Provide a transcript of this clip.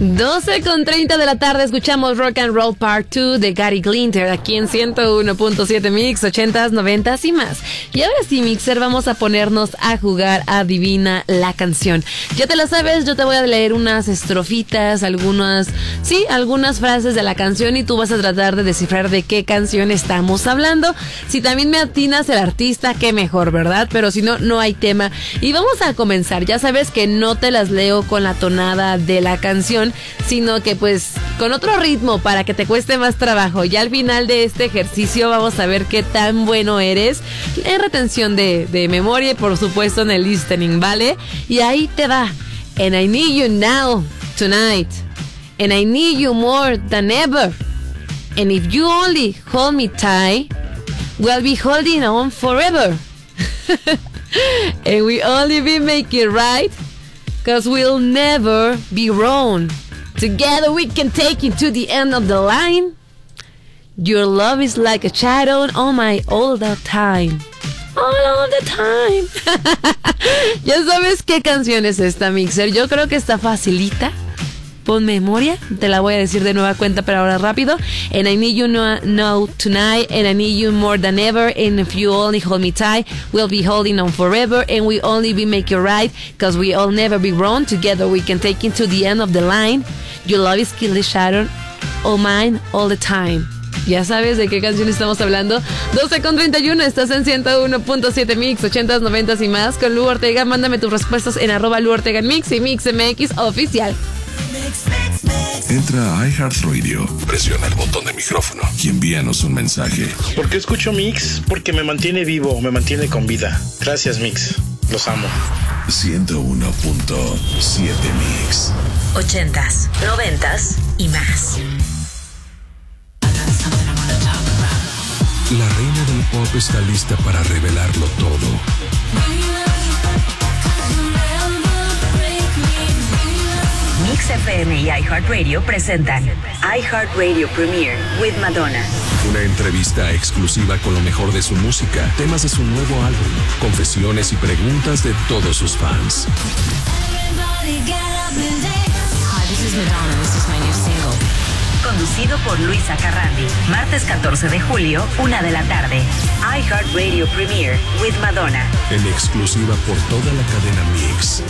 12:30 de la tarde escuchamos Rock and Roll Part 2 de Gary Glitter aquí en 101.7 Mix, 80s, 90s y más. Y ahora sí, Mixer, vamos a ponernos a jugar Adivina la canción. Ya te lo sabes, yo te voy a leer unas estrofitas, algunas frases de la canción y tú vas a tratar de descifrar de qué canción estamos hablando. Si también me atinas el artista, qué mejor, ¿verdad? Pero si no, no hay tema. Y vamos a comenzar. Ya sabes que no te las leo con la tonada de la canción, sino que pues con otro ritmo para que te cueste más trabajo. Ya al final de este ejercicio vamos a ver qué tan bueno eres en retención de memoria y por supuesto en el listening, ¿vale? Y ahí te va. And I need you now, tonight. And I need you more than ever. And if you only hold me tight, we'll be holding on forever. And we only be making right, 'cause we'll never be wrong. Together we can take it to the end of the line. Your love is like a shadow on my all the time. All the time. Ya sabes qué canción es esta, Mixer. Yo creo que está facilita. Pon memoria, te la voy a decir de nueva cuenta, pero ahora rápido. And I need you now tonight, and I need you more than ever. And if you only hold me tight, we'll be holding on forever. And we only be making right, 'cause we all never be wrong. Together we can take it to the end of the line. Your love is killing shadow, all mine, all the time. Ya sabes de qué canción estamos hablando. 12:31, estás en 101.7 Mix, 80s, 90s y más. Con Lu Ortega, mándame tus respuestas en @Lu Ortega en Mix y MixMX oficial. Entra a iHeartRadio, presiona el botón de micrófono y envíanos un mensaje. ¿Por qué escucho Mix? Porque me mantiene vivo, me mantiene con vida. Gracias, Mix. Los amo. 101.7 Mix. 80s, 90s y más. La reina del pop está lista para revelarlo todo. Mix FM y iHeartRadio presentan iHeartRadio Premiere with Madonna. Una entrevista exclusiva con lo mejor de su música, temas de su nuevo álbum, confesiones y preguntas de todos sus fans. Hi, this is Madonna. This is my new single. Conducido por Luisa Carrandi. Martes 14 de julio, 1 de la tarde. iHeartRadio Premiere with Madonna. En exclusiva por toda la cadena Mix.